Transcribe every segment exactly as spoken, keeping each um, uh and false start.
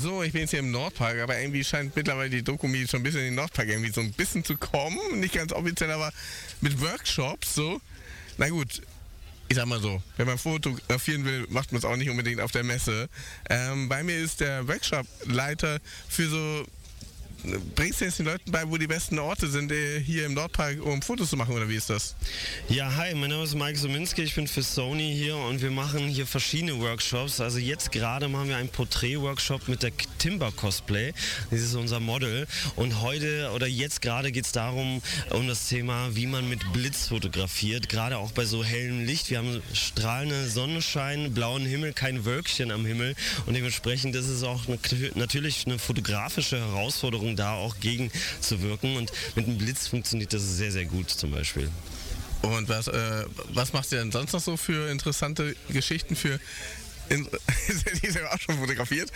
So, ich bin jetzt hier im Nordpark, aber irgendwie scheint mittlerweile die Dokumi schon ein bisschen in den Nordpark irgendwie so ein bisschen zu kommen. Nicht ganz offiziell, aber mit Workshops so. Na gut, ich sag mal so, wenn man fotografieren will, macht man es auch nicht unbedingt auf der Messe. Ähm, bei mir ist der Workshop-Leiter für so... Bringst du jetzt den Leuten bei, wo die besten Orte sind, hier im Nordpark, um Fotos zu machen, oder wie ist das? Ja, hi, mein Name ist Mike Sominski, ich bin für Sony hier und wir machen hier verschiedene Workshops. Also jetzt gerade machen wir einen Porträt-Workshop mit der Timber Cosplay, das ist unser Model. Und heute oder jetzt gerade geht es darum, um das Thema, wie man mit Blitz fotografiert, gerade auch bei so hellem Licht. Wir haben strahlende Sonnenschein, blauen Himmel, kein Wölkchen am Himmel und dementsprechend ist es auch eine, natürlich eine fotografische Herausforderung, da auch gegen zu wirken, und mit einem Blitz funktioniert das sehr, sehr gut zum Beispiel. Und was, äh, was machst du denn sonst noch so für interessante Geschichten für... In, die ist ja auch schon fotografiert.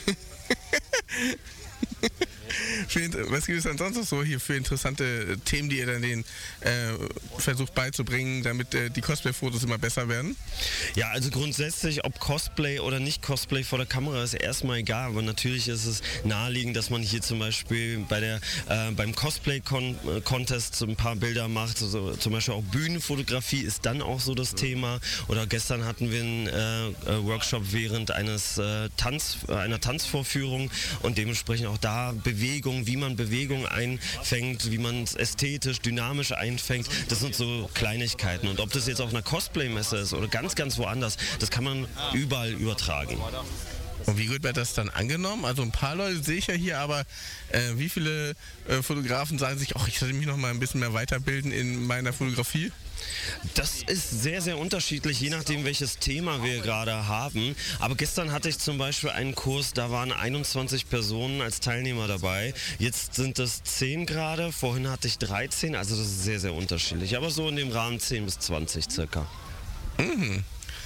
Was gibt es denn sonst noch so hier für interessante Themen, die ihr dann denen äh, versucht beizubringen, damit äh, die Cosplay-Fotos immer besser werden? Ja, also grundsätzlich, ob Cosplay oder nicht Cosplay vor der Kamera, ist erstmal egal, aber natürlich ist es naheliegend, dass man hier zum Beispiel bei der, äh, beim Cosplay-Contest so ein paar Bilder macht, also zum Beispiel auch Bühnenfotografie ist dann auch so das Thema, oder gestern hatten wir einen äh, Workshop während eines äh, Tanz, einer Tanzvorführung und dementsprechend auch da Bewegung, wie man Bewegung einfängt, wie man es ästhetisch, dynamisch einfängt, das sind so Kleinigkeiten. Und ob das jetzt auf einer Cosplay-Messe ist oder ganz, ganz woanders, das kann man überall übertragen. Und wie gut wird das dann angenommen? Also ein paar Leute sehe ich ja hier, aber äh, wie viele äh, Fotografen sagen sich, ach, ich sollte mich noch mal ein bisschen mehr weiterbilden in meiner Fotografie? Das ist sehr, sehr unterschiedlich, je nachdem, welches Thema wir gerade haben. Aber gestern hatte ich zum Beispiel einen Kurs, da waren einundzwanzig Personen als Teilnehmer dabei. Jetzt sind es zehn gerade, vorhin hatte ich dreizehn, also das ist sehr, sehr unterschiedlich. Aber so in dem Rahmen zehn bis zwanzig circa. Mhm.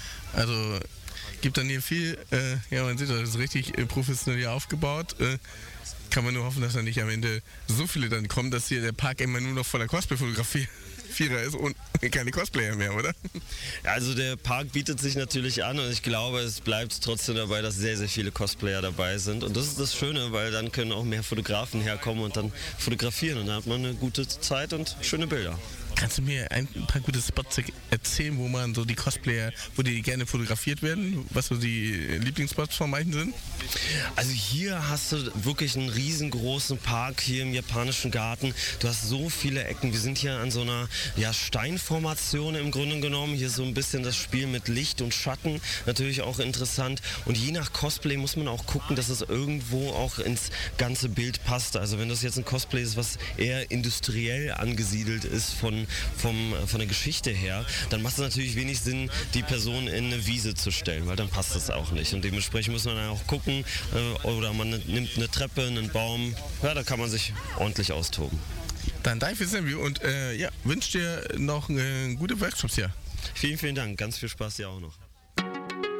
Also gibt dann hier viel, äh, ja, man sieht, das ist richtig äh, professionell hier aufgebaut. Äh, kann man nur hoffen, dass da nicht am Ende so viele dann kommen, dass hier der Park immer nur noch voller Cosplay-Fotografie Vierer ist und keine Cosplayer mehr, oder? Also der Park bietet sich natürlich an und ich glaube, es bleibt trotzdem dabei, dass sehr, sehr viele Cosplayer dabei sind. Und das ist das Schöne, weil dann können auch mehr Fotografen herkommen und dann fotografieren und dann hat man eine gute Zeit und schöne Bilder. Kannst du mir ein paar gute Spots erzählen, wo man so die Cosplayer, wo die gerne fotografiert werden? Was so die Lieblingsspots von manchen sind? Also hier hast du wirklich einen riesengroßen Park hier im japanischen Garten. Du hast so viele Ecken. Wir sind hier an so einer ja, Steinformation im Grunde genommen. Hier so ein bisschen das Spiel mit Licht und Schatten. Natürlich auch interessant. Und je nach Cosplay muss man auch gucken, dass es irgendwo auch ins ganze Bild passt. Also wenn das jetzt ein Cosplay ist, was eher industriell angesiedelt ist von Vom, von der Geschichte her, dann macht es natürlich wenig Sinn, die Person in eine Wiese zu stellen, weil dann passt das auch nicht. Und dementsprechend muss man dann auch gucken, äh, oder man nimmt eine Treppe, einen Baum, ja, da kann man sich ordentlich austoben. Dann danke fürs Interview und äh, ja, wünsche dir noch äh, gute Workshops hier. Vielen, vielen Dank, ganz viel Spaß dir auch noch.